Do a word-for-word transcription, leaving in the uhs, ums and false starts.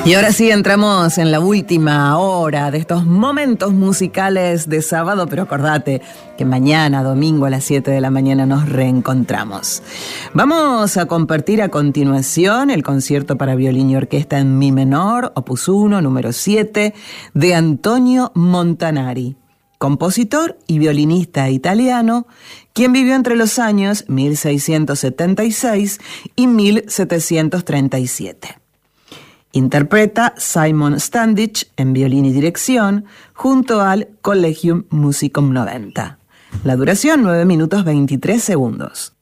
Y ahora sí entramos en la última hora de estos momentos musicales de sábado, pero acordate que mañana, domingo a las siete de la mañana nos reencontramos. Vamos a compartir a continuación el concierto para violín y orquesta en mi menor, opus uno, número siete, de Antonio Montanari, compositor y violinista italiano, quien vivió entre los años mil seiscientos setenta y seis y mil setecientos treinta y siete. Interpreta Simon Standich en violín y dirección junto al Collegium Musicum noventa. La duración nueve minutos veintitrés segundos.